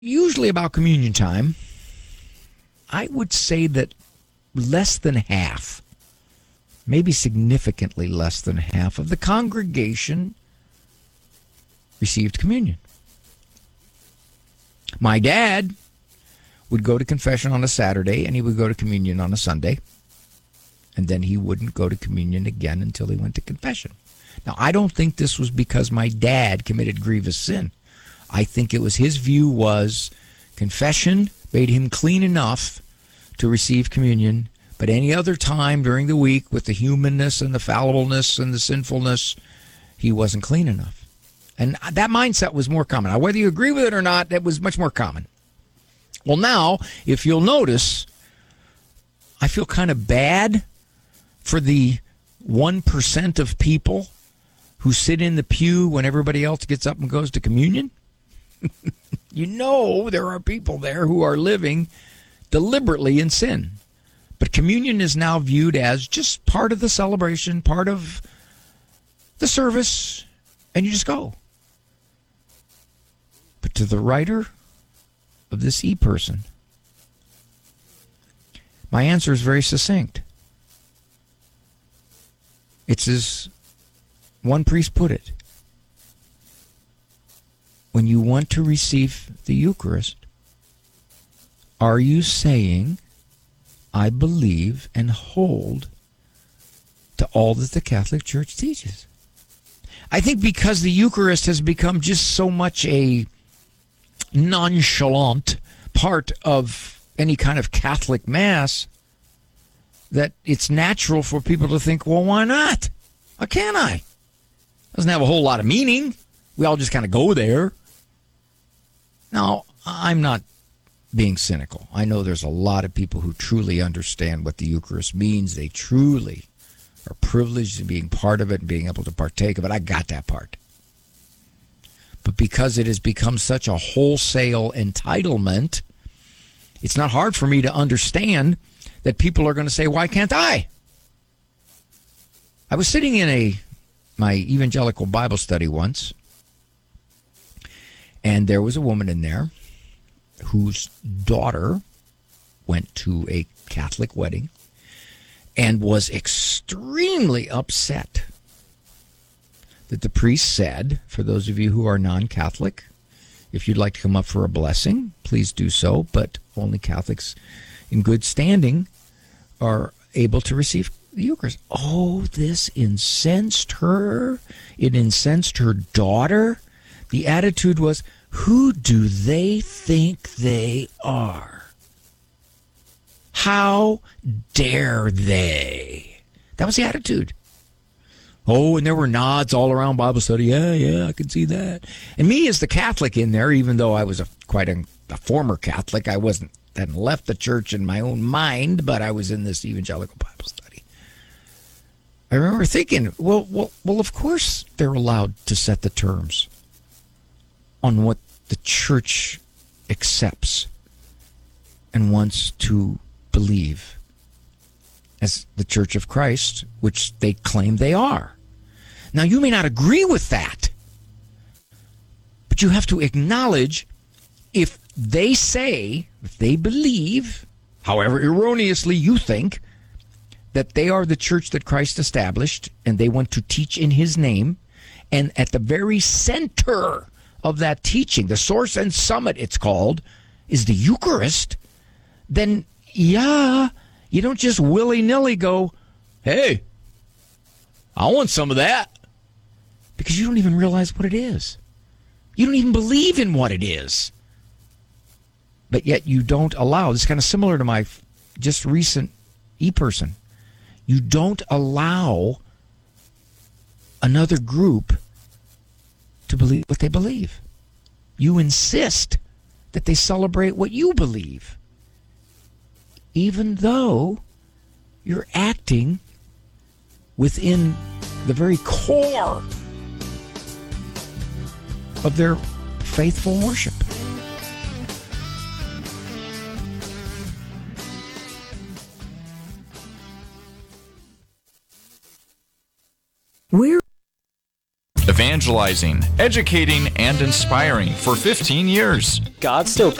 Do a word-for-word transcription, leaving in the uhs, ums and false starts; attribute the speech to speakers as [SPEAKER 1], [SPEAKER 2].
[SPEAKER 1] usually about communion time, I would say that less than half, maybe significantly less than half of the congregation received communion. My dad would go to confession on a Saturday and he would go to communion on a Sunday. And then he wouldn't go to communion again until he went to confession. Now, I don't think this was because my dad committed grievous sin. I think it was his view was confession made him clean enough to receive communion, but any other time during the week with the humanness and the fallibleness and the sinfulness, he wasn't clean enough. And that mindset was more common. Now, whether you agree with it or not, that was much more common. Well, now, if you'll notice, I feel kind of bad for the one percent of people who sit in the pew when everybody else gets up and goes to communion. You know there are people there who are living deliberately in sin. But communion is now viewed as just part of the celebration, part of the service, and you just go. But to the writer of this e-person, my answer is very succinct. It's as one priest put it. When you want to receive the Eucharist, are you saying, I believe and hold to all that the Catholic Church teaches? I think because the Eucharist has become just so much a nonchalant part of any kind of Catholic Mass that it's natural for people to think, well, why not? Why can't I? Doesn't have a whole lot of meaning. We all just kind of go there. Now, I'm not being cynical. I know there's a lot of people who truly understand what the Eucharist means. They truly are privileged in being part of it and being able to partake of it. I got that part. But because it has become such a wholesale entitlement, it's not hard for me to understand that people are going to say, why can't I? I was sitting in a my evangelical Bible study once, and there was a woman in there whose daughter went to a Catholic wedding and was extremely upset that the priest said, for those of you who are non-Catholic, if you'd like to come up for a blessing, please do so, but only Catholics in good standing are able to receive the Eucharist. Oh, this incensed her. It incensed her daughter. The attitude was, who do they think they are? How dare they? That was the attitude. Oh, and there were nods all around Bible study. Yeah, yeah, I can see that. And me as the Catholic in there, even though I was a quite a, a former Catholic, I wasn't, hadn't left the church in my own mind, but I was in this evangelical Bible study. I remember thinking, well, well, well, of course they're allowed to set the terms on what the church accepts and wants to believe as the Church of Christ, which they claim they are. Now, you may not agree with that, but you have to acknowledge if they say, if they believe, however erroneously you think, that they are the church that Christ established and they want to teach in his name, and at the very center of that teaching, the source and summit it's called, is the Eucharist, then yeah, you don't just willy-nilly go, hey, I want some of that, because you don't even realize what it is. You don't even believe in what it is. But yet you don't allow, this is kind of similar to my just recent e-person, you don't allow another group to believe what they believe. You insist that they celebrate what you believe, even though you're acting within the very core of their faithful worship.
[SPEAKER 2] We're evangelizing, educating, and inspiring for fifteen years.
[SPEAKER 3] God still